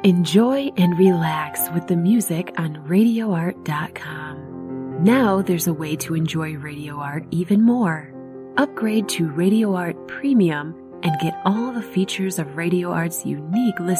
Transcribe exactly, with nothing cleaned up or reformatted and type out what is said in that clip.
Enjoy and relax with the music on radio art dot com. Now there's a way to enjoy Radio Art even more. Upgrade to Radio Art Premium and get all the features of Radio Art's unique list